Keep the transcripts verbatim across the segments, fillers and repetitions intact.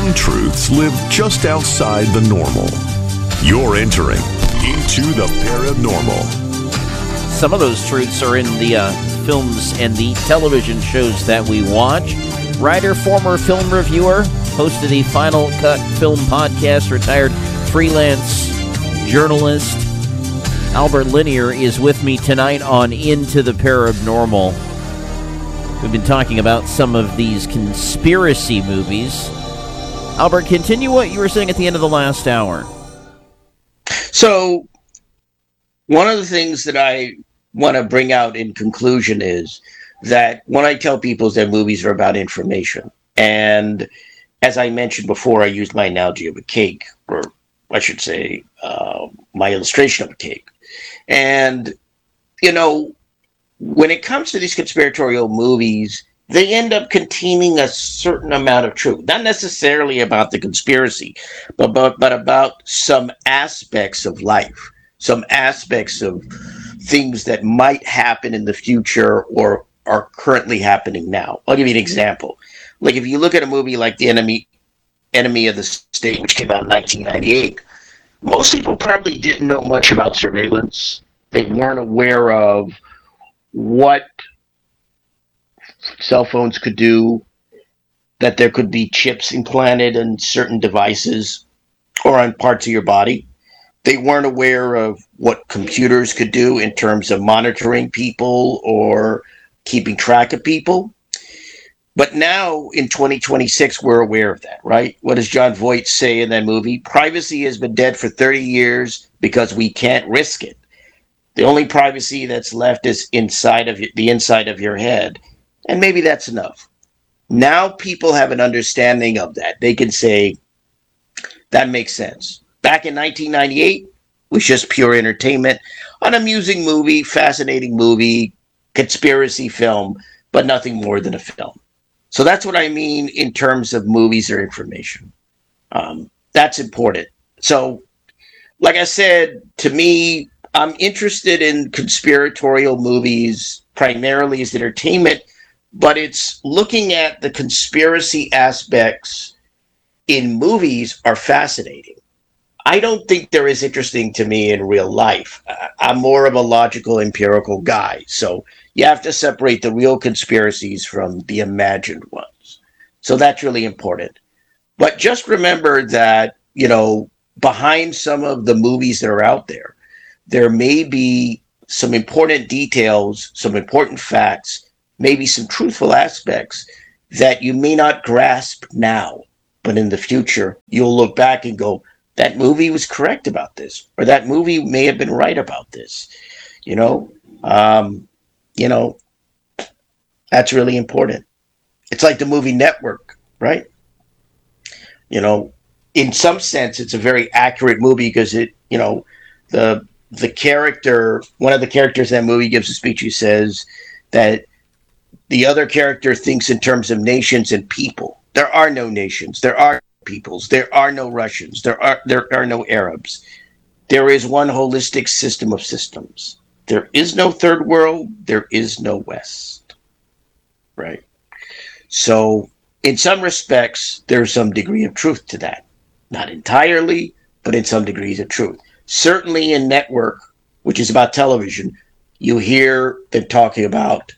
Some truths live just outside the normal. You're entering into the paranormal. Some of those truths are in the uh, films and the television shows that we watch. Writer, former film reviewer, hosted the Final Cut Film Podcast, retired freelance journalist, Albert Linear is with me tonight on Into the Paranormal. We've been talking about some of these conspiracy movies. Albert, continue what you were saying at the end of the last hour. So, one of the things that I want to bring out in conclusion is that when I tell people that movies are about information, and as I mentioned before, I used my analogy of a cake, or I should say, uh, my illustration of a cake. And, you know, when it comes to these conspiratorial movies, they end up containing a certain amount of truth, not necessarily about the conspiracy, but, but, but about some aspects of life, some aspects of things that might happen in the future or are currently happening now. I'll give you an example. Like if you look at a movie like The Enemy, Enemy of the State, which came out in nineteen ninety-eight, most people probably didn't know much about surveillance. They weren't aware of what cell phones could do, that there could be chips implanted in certain devices or on parts of your body. They weren't aware of what computers could do in terms of monitoring people or keeping track of people. But now in twenty twenty-six, we're aware of that, right? What does John Voight say in that movie? Privacy has been dead for thirty years because we can't risk it. The only privacy that's left is inside of the inside of your head. And maybe that's enough. Now people have an understanding of that. They can say, that makes sense. Back in nineteen ninety-eight, it was just pure entertainment, an amusing movie, fascinating movie, conspiracy film, but nothing more than a film. So that's what I mean in terms of movies or information. Um, that's important. So, like I said, to me, I'm interested in conspiratorial movies primarily as entertainment, but it's looking at the conspiracy aspects in movies are fascinating. I don't think they're as interesting to me in real life. I'm more of a logical, empirical guy. So you have to separate the real conspiracies from the imagined ones. So that's really important. But just remember that, you know, behind some of the movies that are out there, there may be some important details, some important facts, maybe some truthful aspects that you may not grasp now, but in the future, you'll look back and go, that movie was correct about this, or that movie may have been right about this. You know, um, you know, that's really important. It's like the movie Network, right? You know, in some sense, it's a very accurate movie because it, you know, the the character, one of the characters in that movie gives a speech. He says that the other character thinks in terms of nations and people. There are no nations. There are peoples. There are no Russians. There are there are no Arabs. There is one holistic system of systems. There is no third world. There is no West. Right? So, in some respects, there's some degree of truth to that. Not entirely, but in some degrees of truth. Certainly in Network, which is about television, you hear them talking about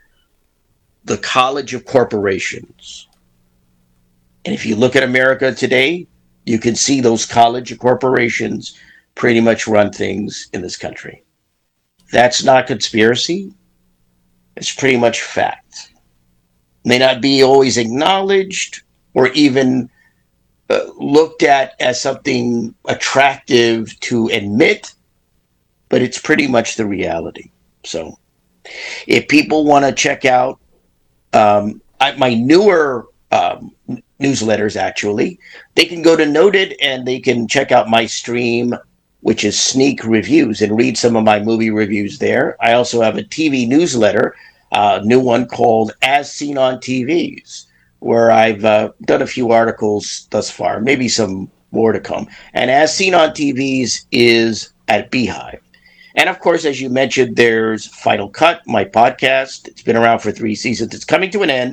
the College of Corporations. And if you look at America today, you can see those college of corporations pretty much run things in this country. That's not conspiracy. It's pretty much fact. May not be always acknowledged or even uh, looked at as something attractive to admit, but it's pretty much the reality. So if people want to check out um, I, my newer um, newsletters, actually, they can go to Noted and they can check out my stream, which is Sneak Reviews, and read some of my movie reviews there. I also have a T V newsletter, a uh, new one called As Seen on T Vs, where I've uh, done a few articles thus far, maybe some more to come. And As Seen on T Vs is at Beehive. And of course, as you mentioned, there's Final Cut, my podcast. It's been around for three seasons. It's coming to an end.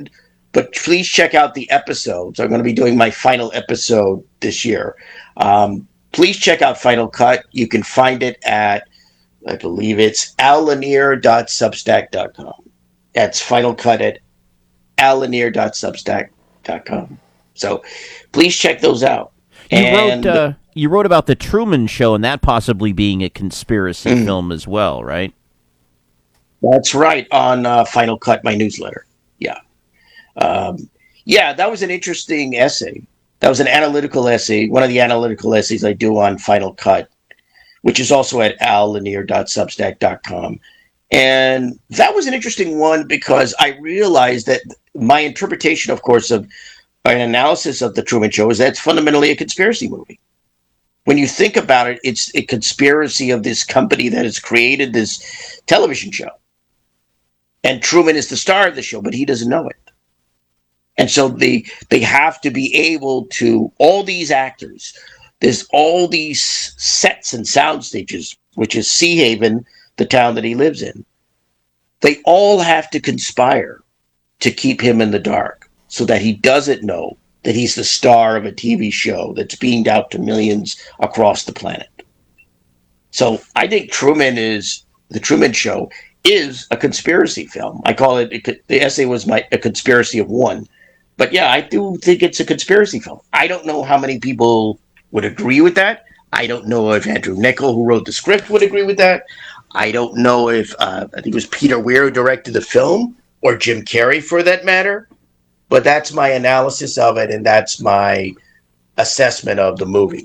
but please check out the episodes. I'm going to be doing my final episode this year. Um, please check out Final Cut. You can find it at, I believe it's al lanier dot substack dot com. That's Final Cut at al lanier dot substack dot com. So please check those out. You and, wrote uh, you wrote about the Truman Show and that possibly being a conspiracy mm-hmm. film as well, right? That's right, on uh, Final Cut, my newsletter. Yeah. Um, yeah, that was an interesting essay. That was an analytical essay, one of the analytical essays I do on Final Cut, which is also at al lanier dot substack dot com. And that was an interesting one because I realized that my interpretation, of course, of an analysis of The Truman Show is that it's fundamentally a conspiracy movie. When you think about it, it's a conspiracy of this company that has created this television show. And Truman is the star of the show, but he doesn't know it. And so they they have to be able to, all these actors, there's all these sets and sound stages, which is Sea Haven, the town that he lives in. They all have to conspire to keep him in the dark so that he doesn't know that he's the star of a T V show that's beamed out to millions across the planet. So I think Truman is, The Truman Show is a conspiracy film. I call it, it the essay was my a conspiracy of one. But yeah, I do think it's a conspiracy film. I don't know how many people would agree with that. I don't know if Andrew Niccol, who wrote the script, would agree with that. I don't know if, uh, I think it was Peter Weir who directed the film, or Jim Carrey for that matter. But that's my analysis of it, and that's my assessment of the movie.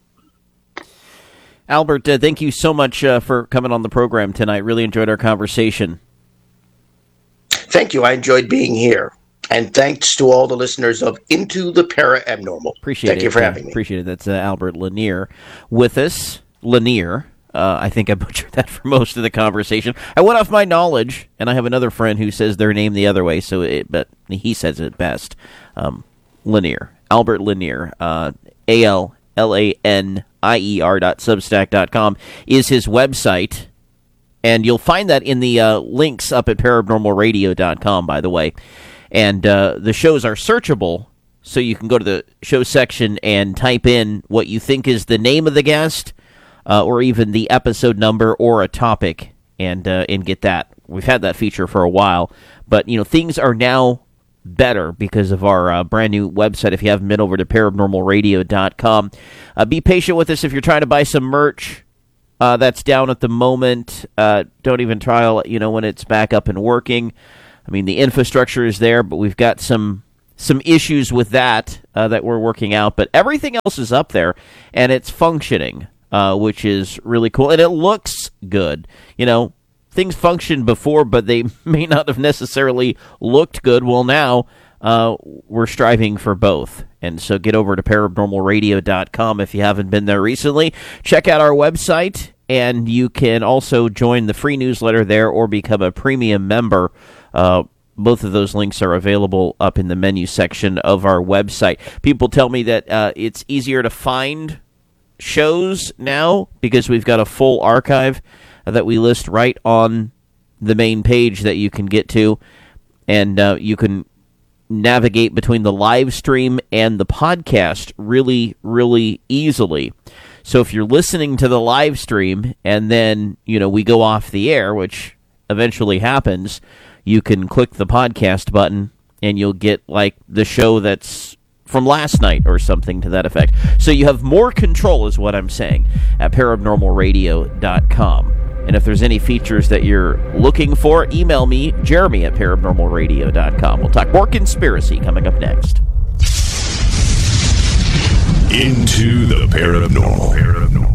Albert, uh, thank you so much uh, for coming on the program tonight. Really enjoyed our conversation. Thank you. I enjoyed being here. And thanks to all the listeners of Into the Para-Abnormal. Appreciate Thank it. you for uh, having me. Appreciate it. That's uh, Albert Lanier with us. Lanier. Uh, I think I butchered that for most of the conversation. I went off my knowledge, and I have another friend who says their name the other way, so it, but he says it best. Um, Lanier. Albert Lanier. Uh, A L L A N I E R dot substack dot com is his website, and you'll find that in the uh, links up at paranormal radio dot com, by the way. And uh, the shows are searchable, so you can go to the show section and type in what you think is the name of the guest, uh, or even the episode number or a topic, and uh, and get that. We've had that feature for a while, but you know things are now better because of our uh, brand new website. If you haven't been over to paranormal radio dot com, uh, be patient with us if you're trying to buy some merch. Uh, that's down at the moment. Uh, don't even trial, you know, when it's back up and working. I mean, the infrastructure is there, but we've got some some issues with that uh, that we're working out. But everything else is up there, and it's functioning, uh, which is really cool. And it looks good. You know, things functioned before, but they may not have necessarily looked good. Well, now uh, we're striving for both. And so get over to paranormal radio dot com if you haven't been there recently. Check out our website, and you can also join the free newsletter there or become a premium member. Uh, both of those links are available up in the menu section of our website. People tell me that uh, it's easier to find shows now because we've got a full archive that we list right on the main page that you can get to, and uh, you can navigate between the live stream and the podcast really, really easily. So if you're listening to the live stream and then, you know, we go off the air, which eventually happens, you can click the podcast button and you'll get like the show that's from last night or something to that effect. So you have more control is what I'm saying at paranormal radio dot com. And if there's any features that you're looking for, email me, Jeremy at paranormal radio dot com. We'll talk more conspiracy coming up next. Into the Paranormal. Paranormal.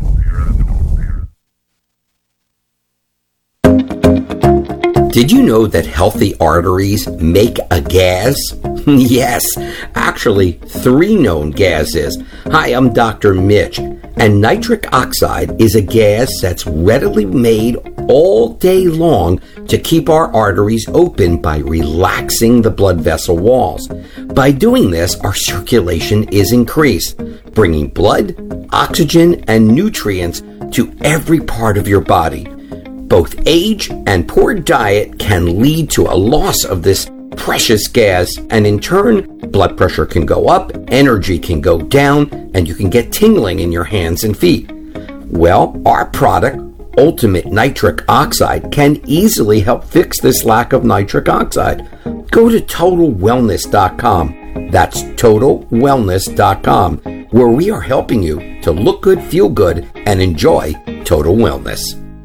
Did you know that healthy arteries make a gas? Yes, actually, three known gases. Hi, I'm Doctor Mitch, and nitric oxide is a gas that's readily made all day long to keep our arteries open by relaxing the blood vessel walls. By doing this, our circulation is increased, bringing blood, oxygen, and nutrients to every part of your body. Both age and poor diet can lead to a loss of this precious gas, and in turn, blood pressure can go up, energy can go down, and you can get tingling in your hands and feet. Well, our product, Ultimate Nitric Oxide, can easily help fix this lack of nitric oxide. Go to total wellness dot com. That's total wellness dot com, where we are helping you to look good, feel good, and enjoy total wellness.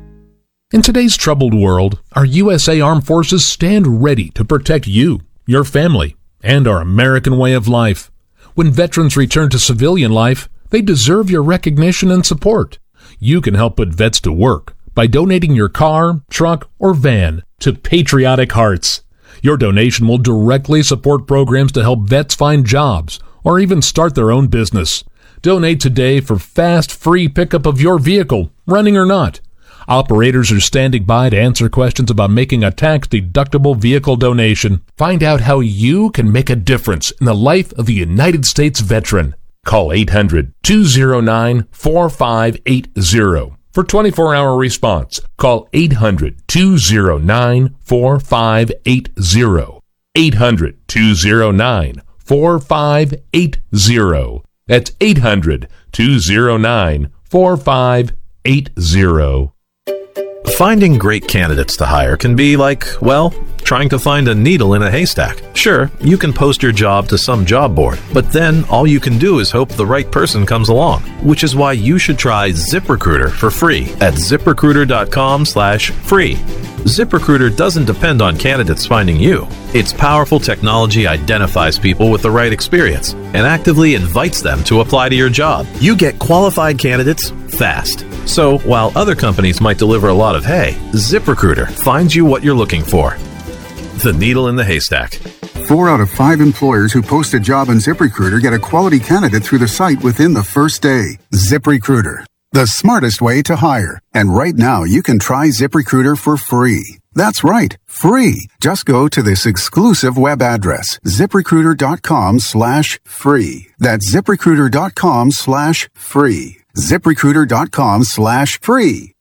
In today's troubled world, our U S A Armed Forces stand ready to protect you, your family, and our American way of life. When veterans return to civilian life, they deserve your recognition and support. You can help put vets to work by donating your car, truck, or van to Patriotic Hearts. Your donation will directly support programs to help vets find jobs or even start their own business. Donate today for fast, free pickup of your vehicle, running or not. Operators are standing by to answer questions about making a tax-deductible vehicle donation. Find out how you can make a difference in the life of a United States veteran. Call eight hundred, two oh nine, four five eight oh for twenty-four hour response. Call eight hundred, two oh nine, four five eight oh. eight hundred, two oh nine, four five eight oh. That's eight hundred, two oh nine, four five eight oh. Finding great candidates to hire can be like, well, trying to find a needle in a haystack. Sure, you can post your job to some job board, but then all you can do is hope the right person comes along, which is why you should try ZipRecruiter for free at ZipRecruiter.com slash free. ZipRecruiter doesn't depend on candidates finding you. Its powerful technology identifies people with the right experience and actively invites them to apply to your job. You get qualified candidates fast. So, while other companies might deliver a lot of hay, ZipRecruiter finds you what you're looking for. The needle in the haystack. Four out of five employers who post a job on ZipRecruiter get a quality candidate through the site within the first day. ZipRecruiter, the smartest way to hire. And right now, you can try ZipRecruiter for free. That's right, free. Just go to this exclusive web address, ZipRecruiter.com slash free. That's ZipRecruiter.com slash free. ZipRecruiter.com slash free.